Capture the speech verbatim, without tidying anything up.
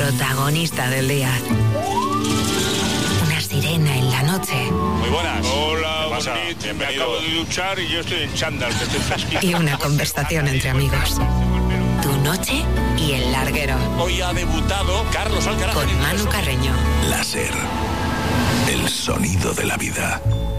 protagonista del día. Una sirena en la noche. Muy buenas. Hola, bonito. Me Bienvenido. acabo de duchar y yo estoy en chándal, que estoy fresquito. Y una conversación entre amigos. Tu noche y el larguero. Hoy ha debutado Carlos Alcaraz. Con Manu Carreño. Láser. El sonido de la vida.